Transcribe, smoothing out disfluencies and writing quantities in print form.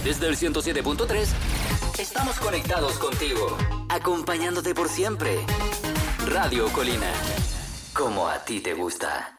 Desde el 107.3, estamos conectados contigo, acompañándote por siempre. Radio Colina, como a ti te gusta.